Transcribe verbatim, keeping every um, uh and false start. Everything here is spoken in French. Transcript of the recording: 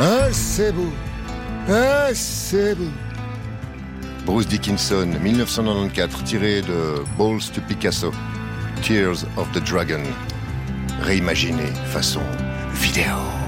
Ah, c'est beau. Ah, c'est beau. Bruce Dickinson, dix-neuf cent quatre-vingt-quatorze, tiré de Balls to Picasso, Tears of the Dragon, réimaginé façon vidéo.